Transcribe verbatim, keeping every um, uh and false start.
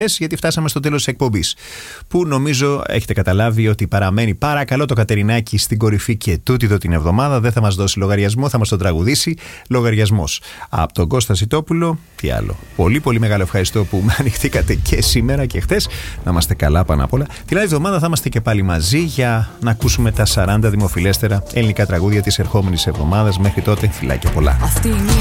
γιατί φτάσαμε στο τέλος της εκπομπής. Που νομίζω έχετε καταλάβει ότι παραμένει παρακαλώ το Κατερινάκι στην κορυφή και τούτη εδώ την εβδομάδα. Δεν θα μας δώσει λογαριασμό, θα μας τον τραγουδήσει. Λογαριασμός από τον Κώστα Σιτόπουλο. Τι άλλο. Πολύ πολύ μεγάλο ευχαριστώ που με ανοιχτήκατε και σήμερα και χθες. Να είμαστε καλά πάνω απ' όλα. Την άλλη εβδομάδα θα είμαστε και πάλι μαζί για να ακούσουμε τα σαράντα δημοφιλέστερα ελληνικά τραγούδια της ερχόμενης εβδομάδας. Μέχρι τότε, φιλάκια πολλά.